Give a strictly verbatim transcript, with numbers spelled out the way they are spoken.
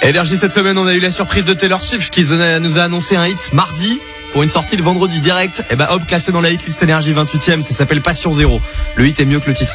Énergie, cette semaine, on a eu la surprise de Taylor Swift qui nous a annoncé un hit mardi pour une sortie le vendredi direct. Et bah hop, classé dans la hitlist Énergie vingt-huitième, ça s'appelle Passion Zéro. Le hit est mieux que le titre.